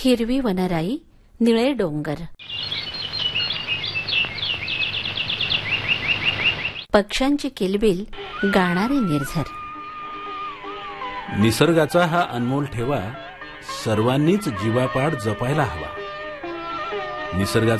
हिरवी वनराई, निळे डोंगर. पक्ष्यांची किलबिल, गाणारे निर्झर. निसर्गाचा हा अनमोल ठेवा सर्वांनीच जीवापाड जपायला हवा. निसर्गाचा